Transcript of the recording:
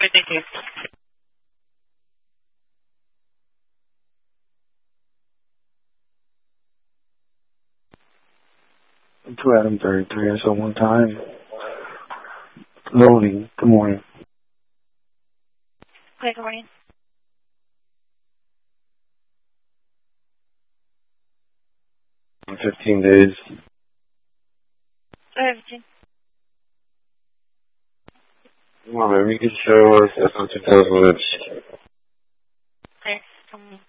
Copy, thank you. To Adam 33, so one time. Loading. Good morning. Okay, good morning. In 15 days. Go ahead, Virginia. Come on, man. We can show us. That's not 2,000 minutes. Okay.